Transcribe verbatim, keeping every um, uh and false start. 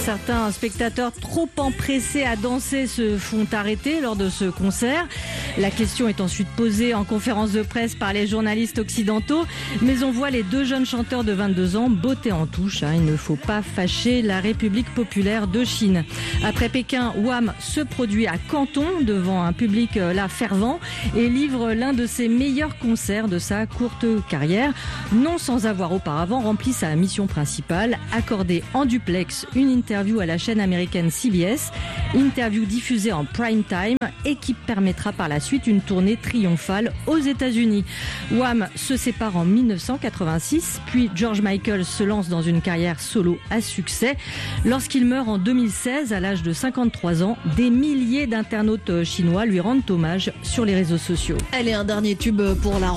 Certains spectateurs trop empressés à danser se font arrêter lors de ce concert. La question est ensuite posée en conférence de presse par les journalistes occidentaux, mais on voit les deux jeunes chanteurs de vingt-deux ans botter en touche. Hein. Il ne faut pas fâcher la République populaire de Chine. Après Pékin, Wham se produit à Canton devant un public là fervent et livre l'un de ses meilleurs concerts de sa courte carrière, non sans avoir auparavant rempli sa mission principale, accorder en duplex une interview à la chaîne américaine C B S, interview diffusée en prime time et qui permettra par la suite une tournée triomphale aux États-Unis. Wham se sépare en dix-neuf cent quatre-vingt-six, puis George Michael se lance dans une carrière solo à succès. Lorsqu'il meurt en deux mille seize, à l'âge de cinquante-trois ans, des milliers d'internautes chinois lui rendent hommage sur les réseaux sociaux. Elle est un dernier tube pour la